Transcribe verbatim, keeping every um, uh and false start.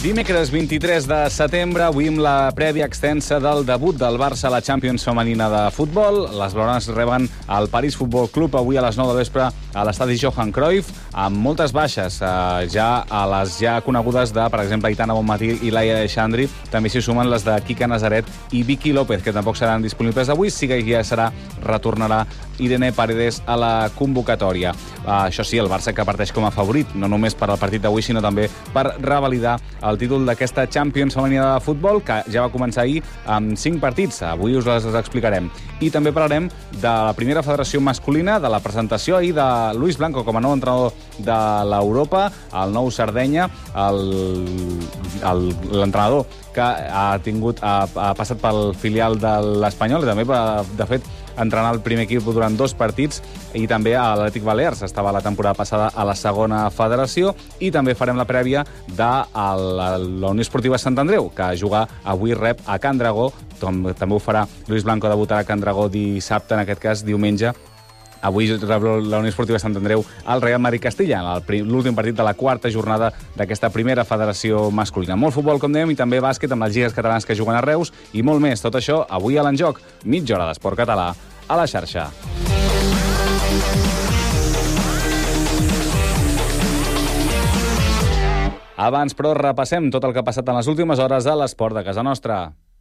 Dimecres vint-i-tres de setembre, avui amb la prèvia extensa del debut del Barça a la Champions femenina de futbol. Les blaugranes reben el París Futbol Club avui a les nou de vespre a l'estadi Johan Cruyff, amb moltes baixes, eh, ja a les ja conegudes de, per exemple, Aitana Bonmatí i Laia Aleixandri. També s'hi sumen les de Quique Nazaret i Vicky López, que tampoc seran disponibles avui. Sí que ja serà, retornarà Irene Paredes a la convocatòria. Eh, això sí, el Barça que parteix com a favorit, no només per al partit d'avui, sinó també per revalidar el títol d'aquesta Champions femenina de futbol, que ja va començar ahir amb cinc partits. Avui us les explicarem. I també parlarem de la primera federació masculina, de la presentació ahir de Luis Blanco com a nou entrenador de l'Europa, el nou Sardenya, l'entrenador que ha tingut ha, ha passat pel filial de l'Espanyol i també, de fet, entrenar el primer equip durant dos partits, i també a l'Atlètic Balears. Estava la temporada passada a la segona federació, i també farem la prèvia de la Unió Esportiva Sant Andreu, que juga avui rep a Can Dragó. També ho farà Luis Blanco, debutarà a Can Dragó dissabte, en aquest cas diumenge. Avui rep la Unió Esportiva Sant Andreu al Real Madrid Castilla, l'últim partit de la quarta jornada d'aquesta primera federació masculina. Molt futbol, com dèiem, i també bàsquet amb les lligues catalanes que juguen a Reus, i molt més. Tot això avui a l'Enjoc, mitja hora d'esport català a la xarxa. Abans, però, repassem tot el que ha passat en les últimes hores a l'esport de casa nostra.